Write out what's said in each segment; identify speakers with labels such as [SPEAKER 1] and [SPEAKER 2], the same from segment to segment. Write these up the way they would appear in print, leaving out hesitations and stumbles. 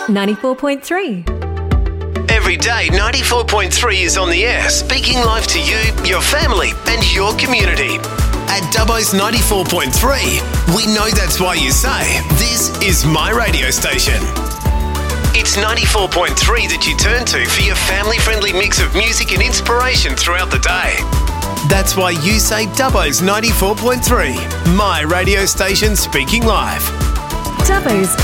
[SPEAKER 1] 94.3.
[SPEAKER 2] Every day, 94.3 is on the air, speaking live to you, your family, and your community. At Dubbo's 94.3, we know that's why you say, this is my radio station. It's 94.3 that you turn to for your family-friendly mix of music and inspiration throughout the day. That's why you say Dubbo's 94.3, my radio station speaking live.
[SPEAKER 1] Dubbo's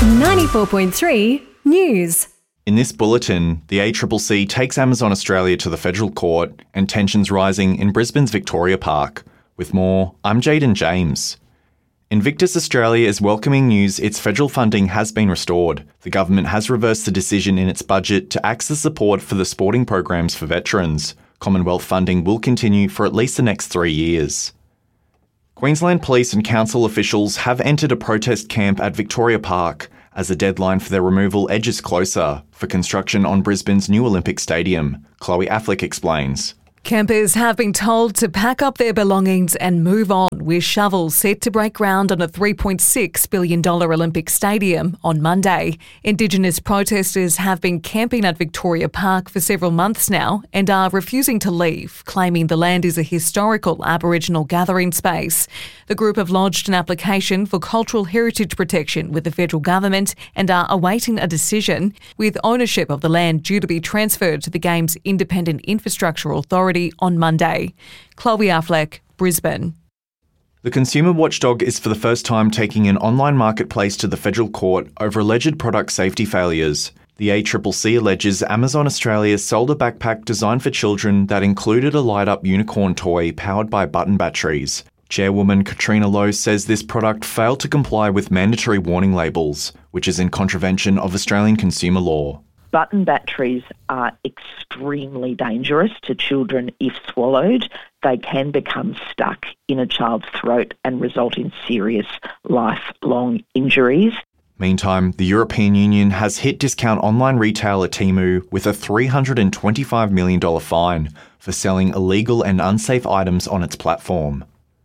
[SPEAKER 1] 94.3 News.
[SPEAKER 3] In this bulletin, the ACCC takes Amazon Australia to the federal court and tensions rising in Brisbane's Victoria Park. With more, I'm Jaden James. Invictus Australia is welcoming news its federal funding has been restored. The government has reversed the decision in its budget to axe the support for the sporting programs for veterans. Commonwealth funding will continue for at least the next 3 years. Queensland Police and Council officials have entered a protest camp at Victoria Park as the deadline for their removal edges closer for construction on Brisbane's new Olympic Stadium. Chloe Affleck explains.
[SPEAKER 4] Campers have been told to pack up their belongings and move on, with shovels set to break ground on a $3.6 billion Olympic Stadium on Monday. Indigenous protesters have been camping at Victoria Park for several months now and are refusing to leave, claiming the land is a historical Aboriginal gathering space. The group have lodged an application for cultural heritage protection with the federal government and are awaiting a decision, with ownership of the land due to be transferred to the Games Independent Infrastructure Authority on Monday. Chloe Affleck, Brisbane.
[SPEAKER 3] The consumer watchdog is for the first time taking an online marketplace to the federal court over alleged product safety failures. The ACCC alleges Amazon Australia sold a backpack designed for children that included a light-up unicorn toy powered by button batteries. Chairwoman Katrina Lowe says this product failed to comply with mandatory warning labels, which is in contravention of Australian consumer law.
[SPEAKER 5] Button batteries are extremely dangerous to children if swallowed. They can become stuck in a child's throat and result in serious lifelong injuries.
[SPEAKER 3] Meantime, the European Union has hit discount online retailer Temu with a $325 million fine for selling illegal and unsafe items on its platform.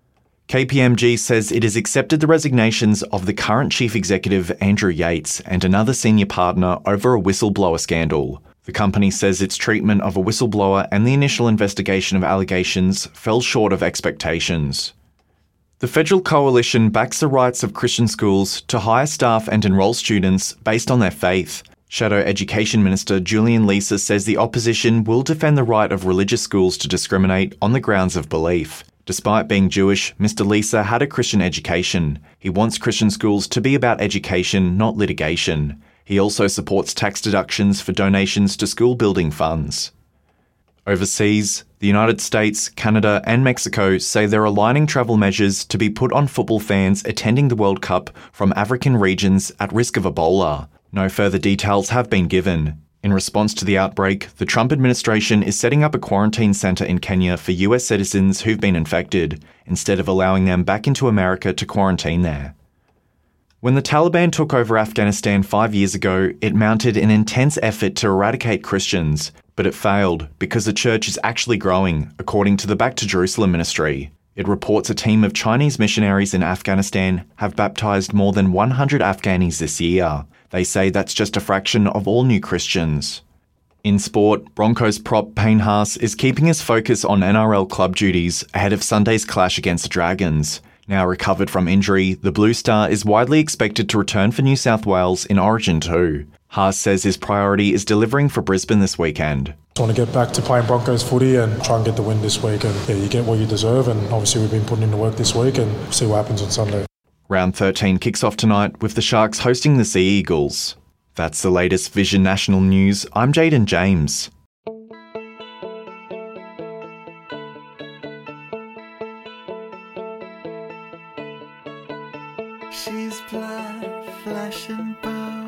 [SPEAKER 3] KPMG says it has accepted the resignations of the current chief executive Andrew Yates and another senior partner over a whistleblower scandal. The company says its treatment of a whistleblower and the initial investigation of allegations fell short of expectations. The federal coalition backs the rights of Christian schools to hire staff and enrol students based on their faith. Shadow Education Minister Julian Leeser says the opposition will defend the right of religious schools to discriminate on the grounds of belief. Despite being Jewish, Mr. Leeser had a Christian education. He wants Christian schools to be about education, not litigation. He also supports tax deductions for donations to school building funds. Overseas, the United States, Canada and Mexico say they're aligning travel measures to be put on football fans attending the World Cup from African regions at risk of Ebola. No further details have been given. In response to the outbreak, the Trump administration is setting up a quarantine centre in Kenya for US citizens who've been infected, instead of allowing them back into America to quarantine there. When the Taliban took over Afghanistan 5 years ago, it mounted an intense effort to eradicate Christians, but it failed because the church is actually growing, according to the Back to Jerusalem ministry. It reports a team of Chinese missionaries in Afghanistan have baptised more than 100 Afghanis this year. They say that's just a fraction of all new Christians. In sport, Broncos prop Payne Haas is keeping his focus on NRL club duties ahead of Sunday's clash against the Dragons. Now recovered from injury, the Blue Star is widely expected to return for New South Wales in Origin 2. Haas says his priority is delivering for Brisbane this weekend.
[SPEAKER 6] I want to get back to playing Broncos footy and try and get the win this week. And you get what you deserve, and obviously we've been putting in the work this week and see what happens on Sunday.
[SPEAKER 3] Round 13 kicks off tonight with the Sharks hosting the Sea Eagles. That's the latest Vision National News. I'm Jaden James.
[SPEAKER 7] She's black, flashing